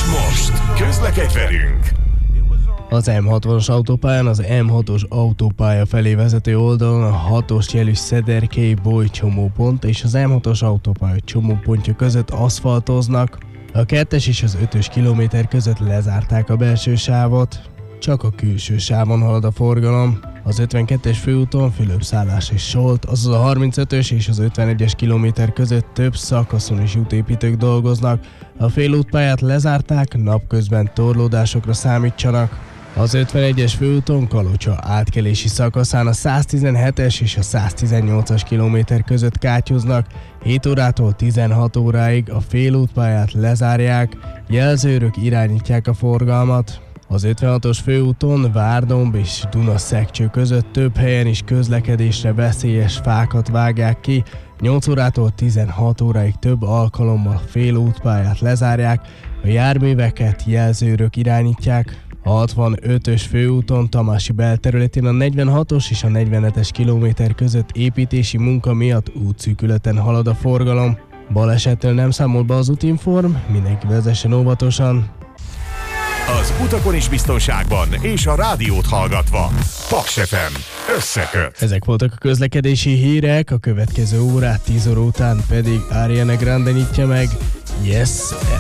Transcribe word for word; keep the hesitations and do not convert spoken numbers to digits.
most közlekedj velünk! Az M hatvanas autópályán az M hatos autópálya felé vezető oldalon a hatos jelű Szederkely-Boly csomópont és az M hatos autópálya csomópontja között aszfaltoznak. A kettes és az ötös kilométer között lezárták a belső sávot, csak a külső sávon halad a forgalom. Az ötvenkettes főúton Fülöp-Szállás és Solt, azaz a harmincötös és az ötvenegyes kilométer között több szakaszon is útépítők dolgoznak. A félútpályát lezárták, napközben torlódásokra számítsanak. Az ötvenegyes főúton Kalocsa átkelési szakaszán a száztizenhetes és a száztizennyolcas kilométer között kátyúznak, hét órától tizenhat óráig a félútpályát lezárják, jelzőrök irányítják a forgalmat. Az ötvenhatos főúton Várdomb és Duna-Szekcső között több helyen is közlekedésre veszélyes fákat vágják ki, nyolc órától tizenhat óráig több alkalommal félútpályát lezárják, a járműveket jelzőrök irányítják. A hatvanötös főúton Tamási belterületén a negyvenhatos és a negyvenhetes kilométer között építési munka miatt útszűkületen halad a forgalom. Balesettől nem számol be az Útinform, mindenki vezessen óvatosan. Az utakon is biztonságban és a rádiót hallgatva. Paks ef em összeköt. Ezek voltak a közlekedési hírek, a következő órát tíz óra után pedig Ariana Grande nyitja meg. Yes!